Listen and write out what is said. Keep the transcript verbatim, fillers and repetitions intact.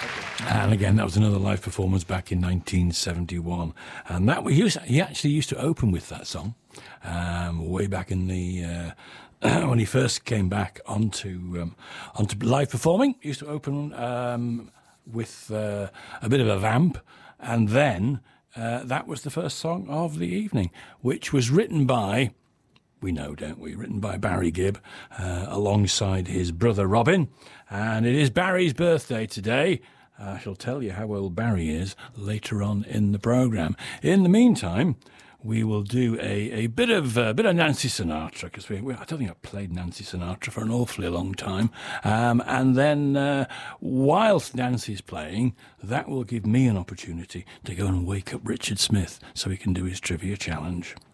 And again, that was another live performance back in nineteen seventy-one. And that we used, he actually used to open with that song um, way back in the... Uh, when he first came back onto um, onto live performing. He used to open um, with uh, a bit of a vamp, and then uh, that was the first song of the evening, which was written by, we know, don't we, written by Barry Gibb uh, alongside his brother Robin. And it is Barry's birthday today. I shall tell you how old Barry is later on in the programme. In the meantime, we will do a, a bit of a bit of Nancy Sinatra, because we, we I don't think I've played Nancy Sinatra for an awfully long time. Um, and then uh, whilst Nancy's playing, that will give me an opportunity to go and wake up Richard Smith so he can do his trivia challenge.